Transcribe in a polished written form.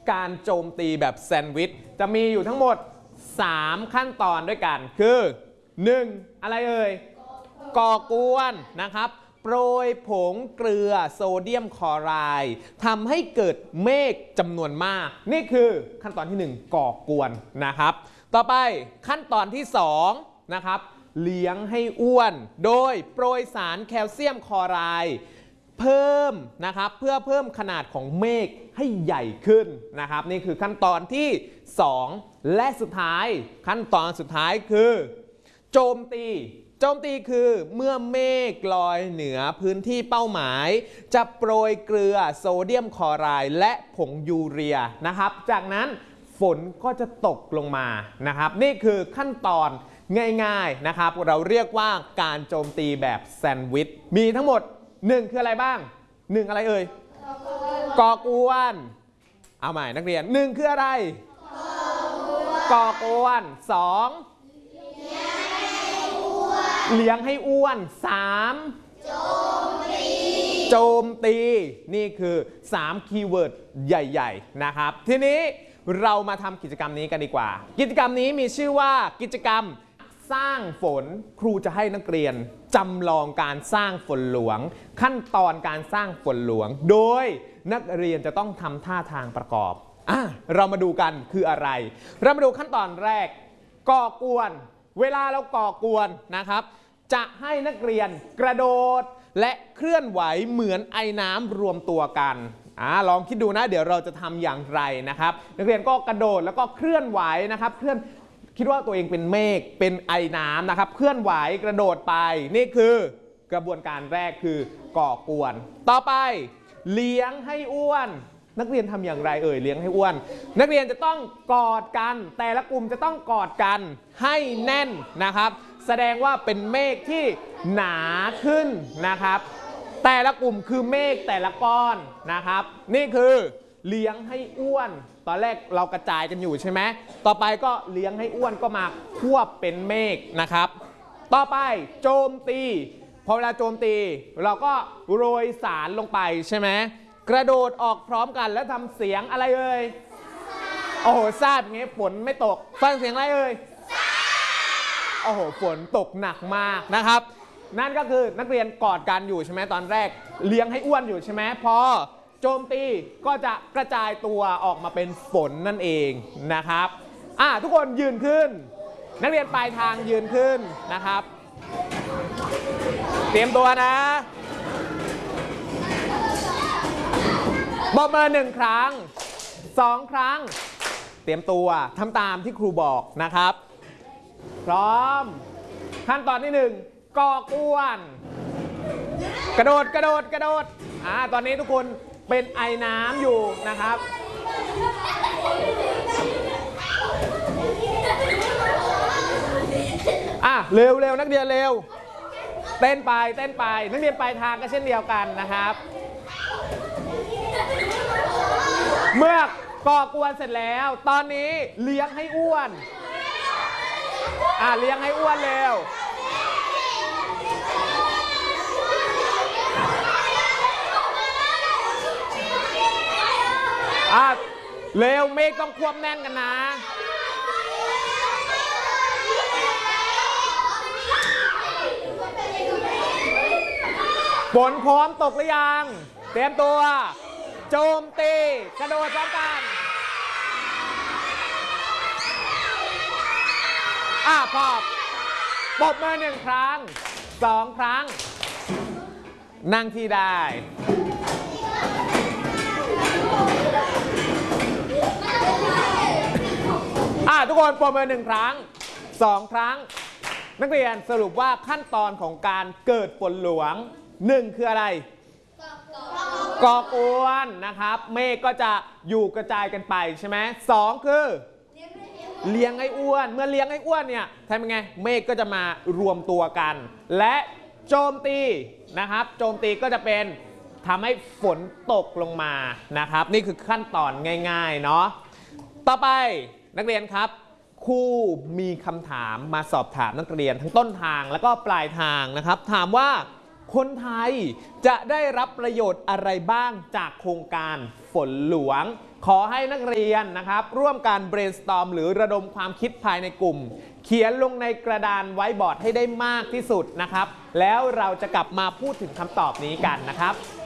การโจมตีแบบแซนด์วิชจะมีอยู่ทั้งหมด3ขั้นตอนด้วยกันคือ 1. อะไรเอ่ยก่อกวนนะครับโปรยผงเกลือโซเดียมคลอไรด์ทำให้เกิดเมฆจำนวนมากนี่คือขั้นตอนที่1ก่อกวนนะครับต่อไปขั้นตอนที่2นะครับเลี้ยงให้อ้วนโดยโปรยสารแคลเซียมคลอไรด์เพิ่มนะครับเพื่อเพิ่มขนาดของเมฆให้ใหญ่ขึ้นนะครับนี่คือขั้นตอนที่2และสุดท้ายขั้นตอนสุดท้ายคือโจมตีคือเมื่อเมฆลอยเหนือพื้นที่เป้าหมายจะโปรยเกลือโซเดียมคลอไรด์และผงยูเรียนะครับจากนั้นฝนก็จะตกลงมานะครับนี่คือขั้นตอนง่ายๆนะครับเราเรียกว่าการโจมตีแบบแซนด์วิชมีทั้งหมด1คืออะไรบ้าง1อะไรเอ่ยก่อกวนเอาใหม่นักเรียน1คืออะไรก่อกวน2เลี้ยงให้อ้วน3โจมตีนี่คือ3คีย์เวิร์ดใหญ่ๆนะครับทีนี้เรามาทำกิจกรรมนี้กันดีกว่ากิจกรรมนี้มีชื่อว่ากิจกรรมสร้างฝนครูจะให้นักเรียนจำลองการสร้างฝนหลวงขั้นตอนการสร้างฝนหลวงโดยนักเรียนจะต้องทำท่าทางประกอบเรามาดูกันคืออะไรเรามาดูขั้นตอนแรกก่อกวนเวลาเราก่อกวนนะครับจะให้นักเรียนกระโดดและเคลื่อนไหวเหมือนไอ้น้ำรวมตัวกันลองคิดดูนะเดี๋ยวเราจะทำอย่างไรนะครับนักเรียนก็กระโดดแล้วก็เคลื่อนไหวนะครับคิดว่าตัวเองเป็นเมฆเป็นไอ้น้ำนะครับเคลื่อนไหวกระโดดไปนี่คือกระบวนการแรกคือก่อกวนต่อไปเลี้ยงให้อ้วนนักเรียนทำอย่างไรเอ่ยเลี้ยงให้อ้วนนักเรียนจะต้องกอดกันแต่ละกลุ่มจะต้องกอดกันให้แน่นนะครับแสดงว่าเป็นเมฆที่หนาขึ้นนะครับแต่ละกลุ่มคือเมฆแต่ละก้อนนะครับนี่คือเลี้ยงให้อ้วนตอนแรกเรากระจายกันอยู่ใช่ไหมต่อไปก็เลี้ยงให้อ้วนก็มาควบเป็นเมฆนะครับต่อไปโจมตีพอเวลาโจมตีเราก็โรยสารลงไปใช่ไหมกระโดดออกพร้อมกันแล้วทำเสียงอะไรเอ่ยโอ้โหซาบอย่างเงี้ยฝนไม่ตกฟังเสียงอะไรเอ่ยโอ้โหฝนตกหนักมากนะครับนั่นก็คือนักเรียนกอดกันอยู่ใช่ไหมตอนแรกเลี้ยงให้อ้วนอยู่ใช่ไหมพอโจมตีก็จะกระจายตัวออกมาเป็นฝนนั่นเองนะครับทุกคนยืนขึ้นนักเรียนปลายทางยืนขึ้นนะครับเตรียมตัวนะบอกมา1ครั้ง2ครั้งเตรียมตัวทำตามที่ครูบอกนะครับพร้อมขั้นตอนที่1ก่อกวนกระโดดตอนนี้ทุกคนเป็นไอน้ำอยู่นะครับเร็วนักเรียนเร็วเต้นไปนักเรียนปลายทางก็เช่นเดียวกันนะครับเมื่อก่อกวนเสร็จแล้วตอนนี้เลี้ยงให้อ้วนเลี้ยงให้อ้วนเร็วเร็วเมฆต้องควบแน่นกันนะฝนพร้อมตกหรือยังเตรียมตัวโจมตีกระโดดพร้อมกันพอปรบมือ1ครั้ง2ครั้งนั่งที่ได้ทุกคนปรบมือ1ครั้ง2ครั้งนักเรียนสรุปว่าขั้นตอนของการเกิดฝนหลวง1คืออะไรก่อกวนนะครับเมฆก็จะอยู่กระจายกันไปใช่ไหม2คือเลี้ยงให้อ้วนเมื่อเลี้ยงให้อ้วนเนี่ยทำยังไงเมฆก็จะมารวมตัวกันและโจมตีนะครับโจมตีก็จะเป็นทำให้ฝนตกลงมานะครับนี่คือขั้นตอนง่ายๆเนาะต่อไปนักเรียนครับครูมีคำถามมาสอบถามนักเรียนทั้งต้นทางแล้วก็ปลายทางนะครับถามว่าคนไทยจะได้รับประโยชน์อะไรบ้างจากโครงการฝนหลวงขอให้นักเรียนนะครับร่วมกัน brainstorm หรือระดมความคิดภายในกลุ่มเขียนลงในกระดานไว้บอร์ดให้ได้มากที่สุดนะครับแล้วเราจะกลับมาพูดถึงคำตอบนี้กันนะครับ